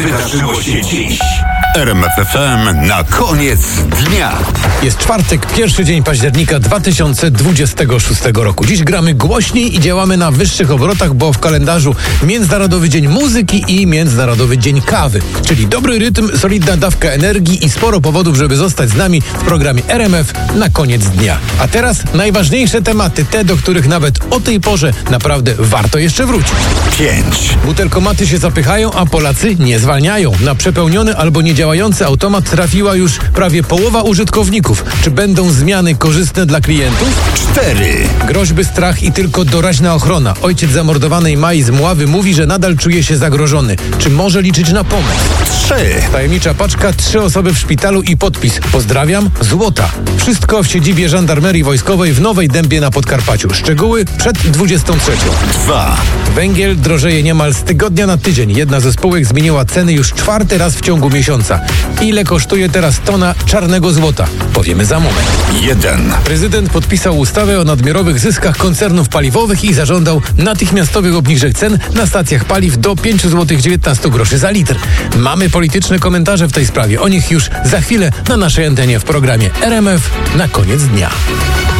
wydarzyło się dziś? RMF FM na koniec dnia. Jest czwartek, pierwszy dzień października 2026 roku. Dziś gramy głośniej i działamy na wyższych obrotach, bo w kalendarzu Międzynarodowy Dzień Muzyki i Międzynarodowy Dzień Kawy. Czyli dobry rytm, solidna dawka energii i sporo powodów, żeby zostać z nami w programie RMF na koniec dnia. A teraz najważniejsze tematy, te, do których nawet o tej porze naprawdę warto jeszcze wrócić. 5. Butelkomaty się zapychają, a Polacy nie zwalniają. Na przepełniony albo niedziałający automat trafiła już prawie połowa użytkowników. Czy będą zmiany korzystne dla klientów? 4. Groźby, strach i tylko doraźna ochrona. Ojciec zamordowanej Mai z Mławy mówi, że nadal czuje się zagrożony. Czy może liczyć na pomoc? 3. Tajemnicza paczka, 3 osoby w szpitalu i podpis. Pozdrawiam, Złota. Wszystko w siedzibie Żandarmerii Wojskowej w Nowej Dębie na Podkarpaciu. Szczegóły przed 23. 2. Węgiel drożeje niemal z tygodnia na tydzień. Jedna ze spółek zmieniła ceny już 4. raz w ciągu miesiąca. Ile kosztuje teraz tona czarnego złota? Powiemy za moment. 1. Prezydent podpisał ustawę o nadmiarowych zyskach koncernów paliwowych i zażądał natychmiastowych obniżek cen na stacjach paliw do 5,19 zł za litr. Mamy polityczne komentarze w tej sprawie. O nich już za chwilę na naszej antenie w programie RMF na koniec dnia.